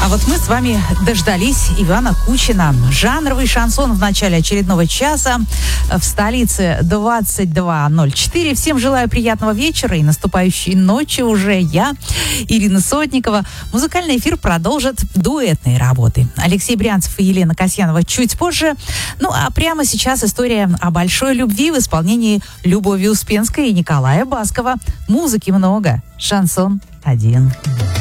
А вот мы с вами дождались Ивана Кучина. Жанровый шансон в начале очередного часа. В столице 22:04. Всем желаю приятного вечера и наступающей ночи уже. Я, Ирина Сотникова. Музыкальный эфир продолжит дуэтные работы. Алексей Брянцев и Елена Касьянова чуть позже. Ну, а прямо сейчас история о большой любви в исполнении Любови Успенской и Николая Баскова. Музыки много. Шансон 1.